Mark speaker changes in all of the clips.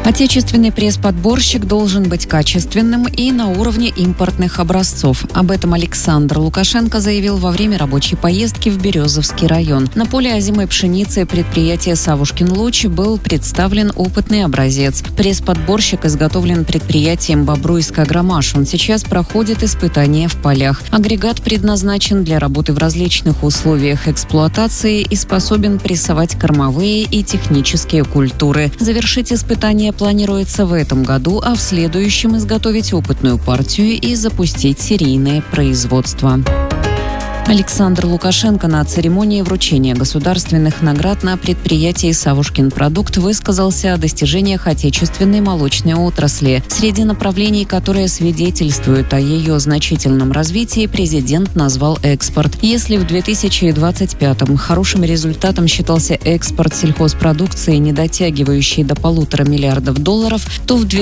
Speaker 1: Отечественный пресс-подборщик должен быть качественным и на уровне импортных образцов. Об этом Александр Лукашенко заявил во время рабочей поездки в Березовский район. На поле озимой пшеницы предприятия «Савушкин Луч» был представлен опытный образец. Пресс-подборщик изготовлен предприятием «Бобруйск Агромаш». Он сейчас проходит испытания в полях. Агрегат предназначен для работы в различных условиях эксплуатации и способен прессовать кормовые и технические культуры. Завершить испытания планируется в этом году, а в следующем изготовить опытную партию и запустить серийное производство. Александр Лукашенко на церемонии вручения государственных наград на предприятии «Савушкин Продукт» высказался о достижениях отечественной молочной отрасли. Среди направлений, которые свидетельствуют о ее значительном развитии, президент назвал экспорт. Если в 2025-м хорошим результатом считался экспорт сельхозпродукции, не дотягивающий до $1,5 миллиарда, то в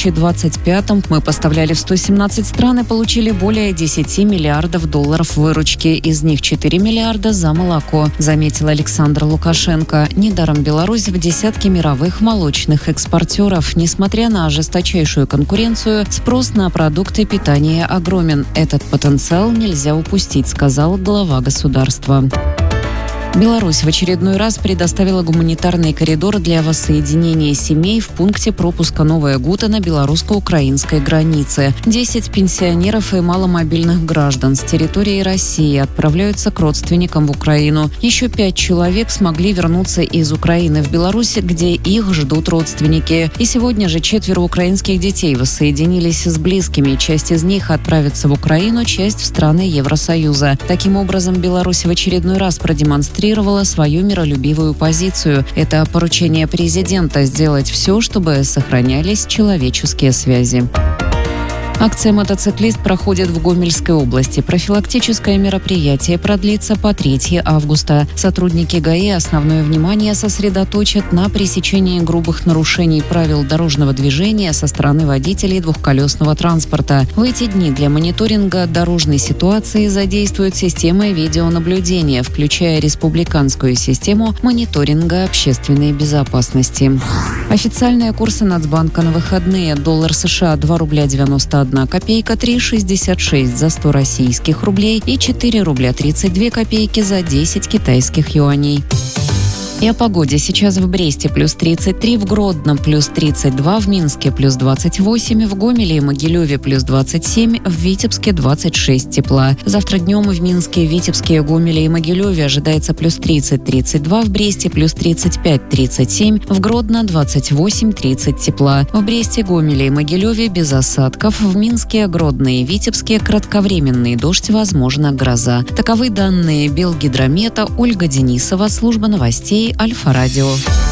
Speaker 1: 2025-м мы поставляли в 117 стран и получили более $10 миллиардов выручки. Из них 4 миллиарда за молоко, заметил Александр Лукашенко. Недаром Беларусь в десятке мировых молочных экспортеров. Несмотря на жесточайшую конкуренцию, спрос на продукты питания огромен. Этот потенциал нельзя упустить, сказал глава государства. Беларусь в очередной раз предоставила гуманитарный коридор для воссоединения семей в пункте пропуска Новая Гута на белорусско-украинской границе. 10 пенсионеров и маломобильных граждан с территории России отправляются к родственникам в Украину. Еще 5 человек смогли вернуться из Украины в Беларусь, где их ждут родственники. И сегодня же 4 украинских детей воссоединились с близкими. Часть из них отправится в Украину, часть в страны Евросоюза. Таким образом, Беларусь в очередной раз продемонстрировала свою миролюбивую позицию. Это поручение президента сделать все, чтобы сохранялись человеческие связи. Акция «Мотоциклист» проходит в Гомельской области. Профилактическое мероприятие продлится по 3 августа. Сотрудники ГАИ основное внимание сосредоточат на пресечении грубых нарушений правил дорожного движения со стороны водителей двухколесного транспорта. В эти дни для мониторинга дорожной ситуации задействуют системы видеонаблюдения, включая республиканскую систему мониторинга общественной безопасности. Официальные курсы Нацбанка на выходные. Доллар США 2 рубля 91 копейка, 3,66 за 100 российских рублей и 4 рубля 32 копейки за 10 китайских юаней. И о погоде. Сейчас в Бресте плюс 33, в Гродно плюс 32, в Минске плюс 28, в Гомеле и Могилеве плюс 27, в Витебске 26 тепла. Завтра днем в Минске, Витебске, Гомеле и Могилеве ожидается плюс 30-32, в Бресте плюс 35-37, в Гродно 28-30 тепла. В Бресте, Гомеле и Могилеве без осадков, в Минске, Гродно и Витебске кратковременный дождь, возможно гроза. Таковы данные Белгидромета. Ольга Денисова, служба новостей Альфа-радио.